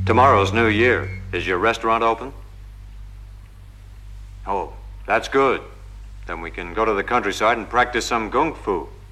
Tomorrow's New Year. Is your restaurant open? Oh, that's good. Then we can go to the countryside and practice some gung fu.